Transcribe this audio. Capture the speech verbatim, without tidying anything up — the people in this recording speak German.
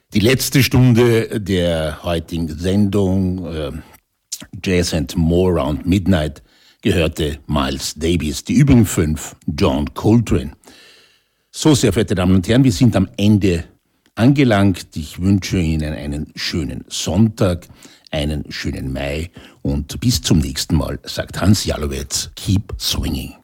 Die letzte Stunde der heutigen Sendung, äh, Jazz and More Around Midnight, gehörte Miles Davis. Die übrigen fünf, John Coltrane. So, sehr verehrte Damen und Herren, wir sind am Ende angelangt. Ich wünsche Ihnen einen schönen Sonntag, einen schönen Mai und bis zum nächsten Mal, sagt Hans Jalowetz. Keep swinging.